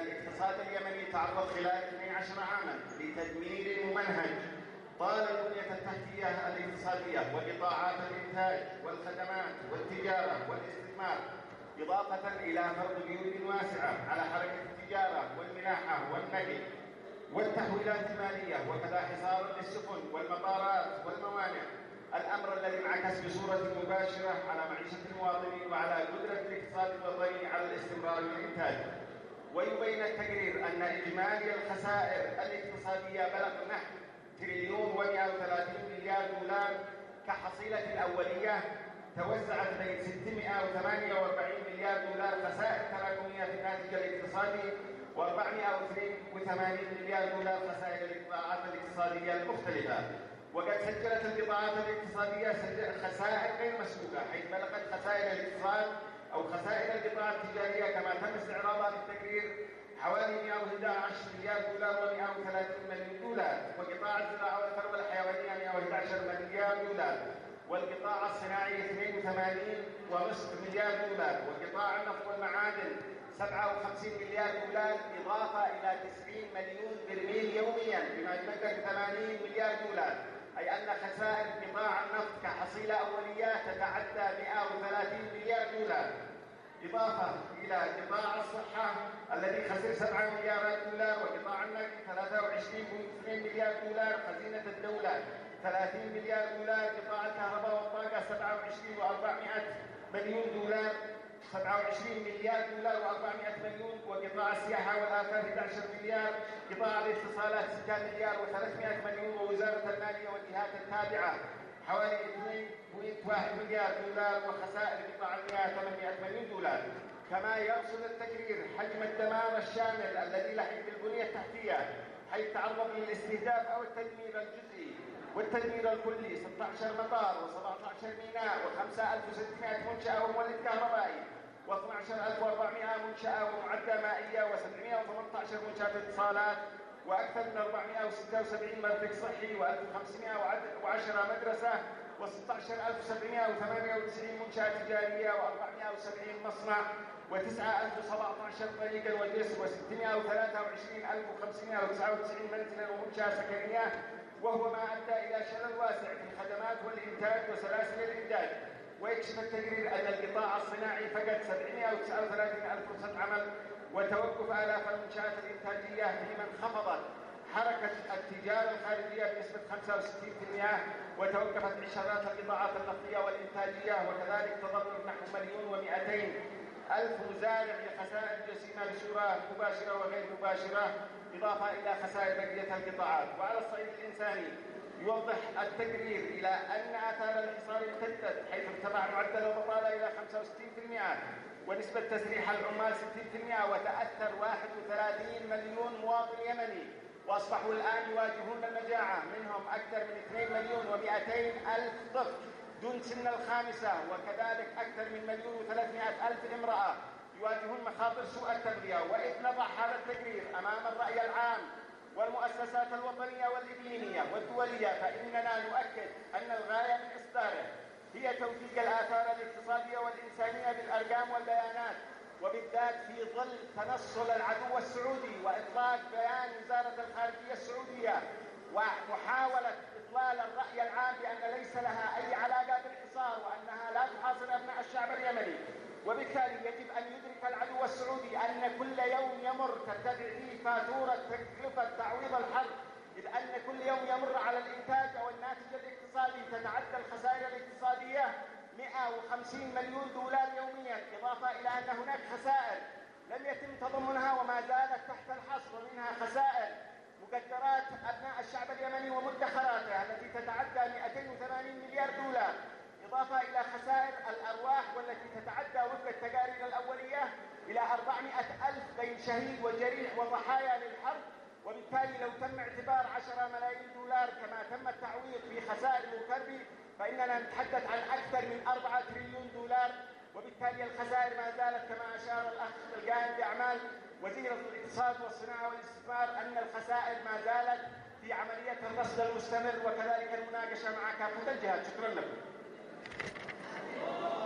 الاقتصاد اليمني تعرض خلال 12 عاما لتدمير ممنهج طال البنية التحتية الاقتصادية وقطاعات الإنتاج والخدمات والتجارة والاستثمار، إضافة إلى فرض قيود واسعة على حركة التجارة والملاحة والنقل والتحويلات المالية، وكذا حصار للسفن والمطارات والموانئ، الأمر الذي انعكس بصورة مباشرة على معيشة المواطنين وعلى قدرة الاقتصاد الوطني على الاستمرار والإنتاج. ويبين التقرير أن إجمالي الخسائر الاقتصادية بلغ نحو تريليون و130 مليار دولار كحصيلة الأولية، توزعت بين 648 مليار دولار خسائر تراكمية في الناتج الاقتصادي و482 مليار دولار خسائر القطاعات الاقتصادية المختلفة. وقد سجلت القطاعات الاقتصادية خسائر غير مسبوقة، حيث بلغت خسائر الاقتصاد أو خسائر القطاع التجارية كما تم استعراضها في التقرير حوالي 111 مليار دولار و130 مليون دولار، وقطاع الزراعة والثروة الحيوانية 111 مليار دولار، والقطاع الصناعي 82.5 مليار دولار، وقطاع النفط والمعادن 57 مليار دولار، إضافة إلى 90 مليون برميل يوميا بما يمثل 80 مليار دولار، أي أن خسائر قطاع النفط كحصيلة أولية تتعدى 130 مليار دولار، إضافة إلى قطاع الصحة الذي خسر 7 مليارات دولار، وقطاع النقل 23.2 مليار دولار، خزينة الدولة 30 مليار دولار، قطاع الكهرباء والطاقة 27 و400 مليون دولار 27 مليار دولار و400 مليون، وقطاع السياحة والآثار 11 مليار، قطاع الاتصالات 6 مليار و300 مليون، ووزارة المالية والجهات التابعة حوالي 2.1 مليار دولار، وخسائر قطاع المياه 800 مليون دولار. كما يرصد التقرير حجم الدمار الشامل الذي لحق بالبنية التحتية، حيث تعرض للاستهداف أو التدمير الجزئي والتدمير الكلي 16 مطار و17 ميناء و5600 منشأة ومولد كهربائي و12400 منشأة ومعدة مائية و718 منشأة اتصالات، وأكثر من 476 مرفق صحي و1510 مدرسة و16798 منشأة تجارية و470 مصنع و9017 طريقا وجسر و623599 منزلا ومنشأة سكنية، وهو ما أدى إلى شلل واسع في الخدمات والإنتاج وسلاسل الإنتاج. ويكشف التقرير أن القطاع الصناعي فقد 739,000 فرصة عمل، وتوقف آلاف المنشآت الإنتاجية، فيما انخفضت حركة التجارة الخارجية بنسبة 65%، وتوقفت عشرات القطاعات النفطية والإنتاجية، وكذلك تضرر نحو 1,200,000 مزارع لخسائر جسيمة بصورة مباشرة وغير مباشرة، إضافة إلى خسائر بقية القطاعات. وعلى الصعيد الإنساني يوضح التقرير إلى أن آثار الحصار امتدت، حيث ارتفع معدل البطالة إلى 65%، ونسبة تسريح العمال 60%، وتأثر 31 مليون مواطن يمني، وأصبحوا الآن يواجهون المجاعة، منهم أكثر من 2,200,000 طفل دون سن الخامسة، وكذلك أكثر من 1,300,000 امرأة يواجهون مخاطر سوء التغذية. وإذ نضع هذا التقرير أمام الرأي العام والمؤسسات الوطنية والإقليمية والدولية، فإننا نؤكد أن الغاية من إصداره هي توثيق الآثار الاقتصادية والإنسانية بالأرقام والبيانات، وبالذات في ظل تنصل العدو السعودي وإطلاق بيان وزارة الخارجية السعودية ومحاولة إضلال الرأي العام بأن ليس لها أي علاقة بالحصار وأنها لا تحاصر أبناء الشعب اليمني. وبالتالي يجب أن يدرك العدو السعودي أن كل يوم يمر ترتفع فيه فاتورة تكلفة تعويض الحرب، إذ أن كل يوم يمر على الإنتاج أو الناتج الاقتصادي تتعدى الخسائر الاقتصادية 150 مليون دولار يوميا، إضافة إلى أن هناك خسائر لم يتم تضمنها وما زالت تحت الحصر، ومنها خسائر مقدرات أبناء الشعب اليمني ومدخراته التي تتعدى 280 مليار دولار، إضافة إلى خسائر الأرواح والتي تتعدى وفق التقارير الأولية إلى 400,000 بين شهيد وجريح وضحايا للحرب. وبالتالي لو تم اعتبار 10 ملايين دولار كما تم التعويض في خسائر الكربي، فإننا نتحدث عن أكثر من 4 تريليون دولار. وبالتالي الخسائر ما زالت كما أشار الأخ القائم بأعمال وزير الاقتصاد والصناعة والاستثمار، أن الخسائر ما زالت في عملية الرصد المستمر وكذلك المناقشة مع كافة الجهات. شكرا لكم.